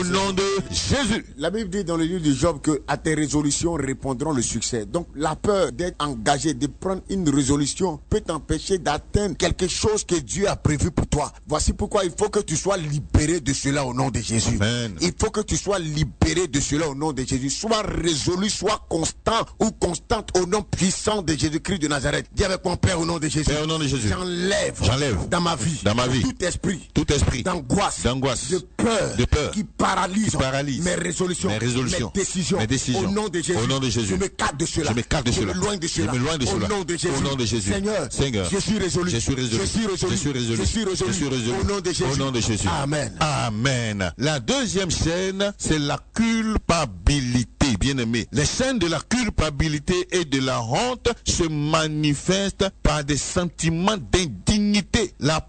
Au nom de Jésus. La Bible dit dans le livre de Job que à tes résolutions répondront le succès. Donc la peur d'être engagé, de prendre une résolution peut t'empêcher d'atteindre quelque chose que Dieu a prévu pour toi. Voici pourquoi il faut que tu sois libéré de cela au nom de Jésus. Amen. Il faut que tu sois libéré de cela au nom de Jésus. Sois résolu, sois constant ou constante au nom puissant de Jésus-Christ de Nazareth. Dis avec mon Père au nom de Jésus. Père, au nom de Jésus. J'enlève dans ma vie tout esprit d'angoisse, de peur qui paralyse mes résolutions, mes décisions. Au nom de Jésus. Je m'écarte de cela. Je m'éloigne de cela. Au nom de Jésus. Seigneur, je suis résolu. Au nom de Jésus. Amen. Amen. La deuxième scène, c'est la culpabilité, bien-aimé. Les scènes de la culpabilité et de la honte se manifestent par des sentiments d'indignité. La